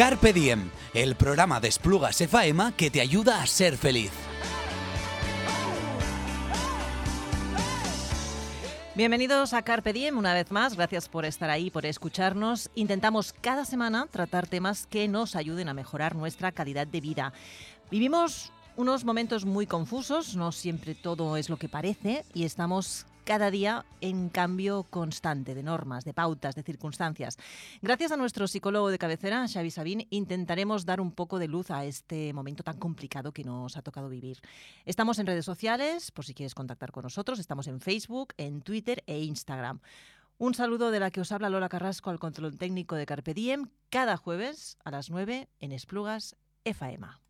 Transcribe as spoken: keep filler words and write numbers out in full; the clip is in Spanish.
Carpe Diem, el programa de Esplugas F M que te ayuda a ser feliz. Bienvenidos a Carpe Diem una vez más, gracias por estar ahí, por escucharnos. Intentamos cada semana tratar temas que nos ayuden a mejorar nuestra calidad de vida. Vivimos unos momentos muy confusos, no siempre todo es lo que parece y estamos cada día en cambio constante de normas, de pautas, de circunstancias. Gracias a nuestro psicólogo de cabecera, Xavi Sabín, intentaremos dar un poco de luz a este momento tan complicado que nos ha tocado vivir. Estamos en redes sociales, por si quieres contactar con nosotros, estamos en Facebook, en Twitter e Instagram. Un saludo de la que os habla Lola Carrasco al control técnico de Carpe Diem, cada jueves a las nueve en Esplugas F M.